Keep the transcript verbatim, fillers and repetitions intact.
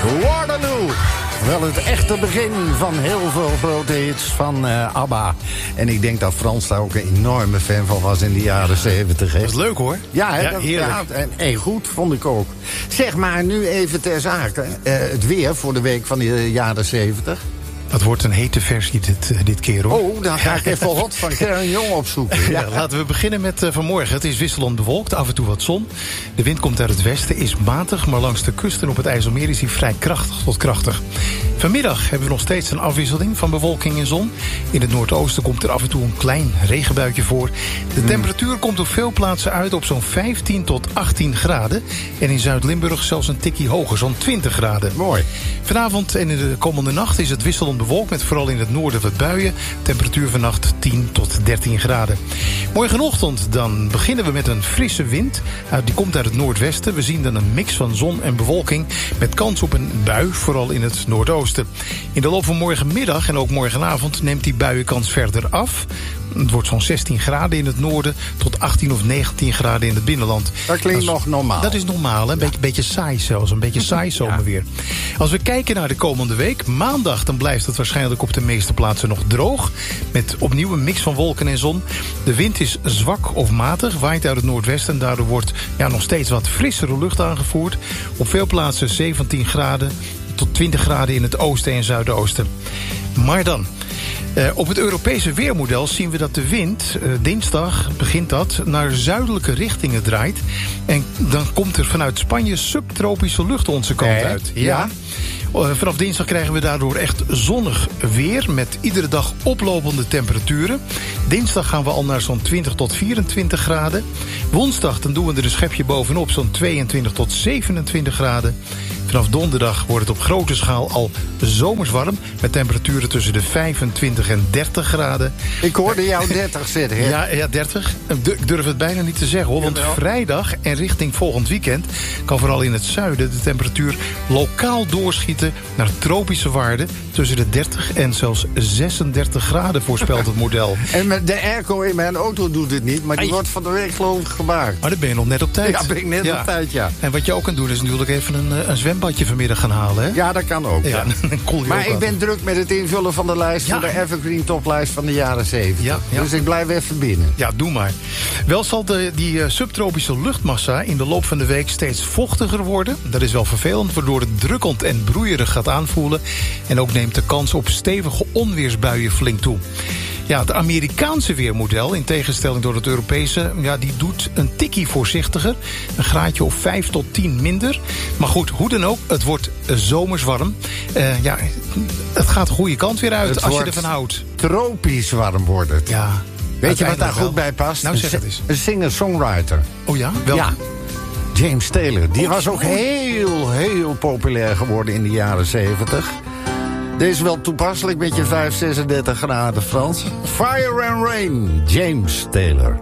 Waterloo. Wel het echte begin van heel veel grote hits van uh, ABBA. En ik denk dat Frans daar ook een enorme fan van was in de jaren zeventig. Dat is leuk hoor. Ja, hè, ja dat, heerlijk. Ja, en, en goed, vond ik ook. Zeg maar, nu even ter zake. Uh, het weer voor de week van de jaren zeventig. Het wordt een hete versie dit, uh, dit keer hoor. Oh, dan ga ik even hot van Karen Jong opzoeken. Ja. Ja, laten we beginnen met uh, vanmorgen. Het is wisselend bewolkt, af en toe wat zon. De wind komt uit het westen, is matig, maar langs de kust en op het IJsselmeer is hij vrij krachtig tot krachtig. Vanmiddag hebben we nog steeds een afwisseling van bewolking en zon. In het noordoosten komt er af en toe een klein regenbuitje voor. De temperatuur komt op veel plaatsen uit op zo'n vijftien tot achttien graden. En in Zuid-Limburg zelfs een tikkie hoger, zo'n twintig graden. Mooi. Vanavond en in de komende nacht is het wisselend bewolkt met vooral in het noorden wat buien. Temperatuur vannacht tien tot dertien graden. Morgenochtend dan beginnen we met een frisse wind. Die komt uit het noordwesten. We zien dan een mix van zon en bewolking met kans op een bui, vooral in het noordoosten. In de loop van morgenmiddag en ook morgenavond neemt die buienkans verder af. Het wordt zo'n zestien graden in het noorden tot achttien of negentien graden in het binnenland. Dat klinkt Als, nog normaal. Dat is normaal, hè? Een ja. beetje, beetje saai zelfs. Een beetje saai zomerweer. Ja. Als we kijken naar de komende week, maandag, dan blijft het waarschijnlijk op de meeste plaatsen nog droog. Met opnieuw een mix van wolken en zon. De wind is zwak of matig, waait uit het noordwesten. En daardoor wordt ja, nog steeds wat frissere lucht aangevoerd. Op veel plaatsen zeventien graden tot twintig graden in het oosten en zuidoosten. Maar dan, Uh, op het Europese weermodel zien we dat de wind, uh, dinsdag begint dat, naar zuidelijke richtingen draait. En dan komt er vanuit Spanje subtropische lucht onze kant eh, uit. Ja. ja. Uh, vanaf dinsdag krijgen we daardoor echt zonnig weer met iedere dag oplopende temperaturen. Dinsdag gaan we al naar zo'n twintig tot vierentwintig graden. Woensdag dan doen we er een schepje bovenop, zo'n tweeëntwintig tot zevenentwintig graden. Vanaf donderdag wordt het op grote schaal al zomers warm, met temperaturen tussen de vijfentwintig en dertig graden. Ik hoorde jou dertig zitten, hè? Ja, ja, dertig. Ik durf het bijna niet te zeggen, hoor. Want Jawel. Vrijdag en richting volgend weekend kan vooral in het zuiden de temperatuur lokaal doorschieten naar tropische waarden. Tussen de dertig en zelfs zesendertig graden voorspelt het model. En met de airco in mijn auto doet het niet, maar die Ai. wordt van de week geloof ik gemaakt. Maar dan ben je nog net op tijd. Ja, ben ik net ja. op tijd, ja. En wat je ook kan doen is natuurlijk even een, een zwembadje vanmiddag gaan halen, hè? Ja, dat kan ook. Ja. Ja. Maar ik ben druk met het invullen van de lijst ja. voor de Evergreen toplijst van de jaren zeventig. Ja, ja. Dus ik blijf even binnen. Ja, doe maar. Wel zal de, die uh, subtropische luchtmassa in de loop van de week steeds vochtiger worden. Dat is wel vervelend, waardoor het drukkend en broeierig gaat aanvoelen. En ook neemt de kans op stevige onweersbuien flink toe. Ja, het Amerikaanse weermodel, in tegenstelling tot het Europese, ja, die doet een tikkie voorzichtiger. Een graadje of vijf tot tien minder. Maar goed, hoe dan ook, het wordt zomers warm. Uh, ja, het gaat de goede kant weer uit het als je ervan houdt. Tropisch warm wordt het. Ja. Weet je wat daar wel goed bij past? Nou, zeg het eens. Een singer-songwriter. Oh ja? Wel. Ja. James Taylor. Die oh, was ook heel, heel populair geworden in de jaren zeventig. Deze is wel toepasselijk met je vijf, zesendertig graden, Frans. Fire and Rain, James Taylor.